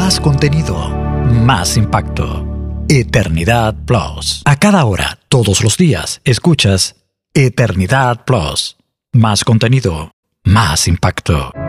más contenido, más impacto. Eternidad Plus. A cada hora, todos los días, escuchas Eternidad Plus. Más contenido, más impacto.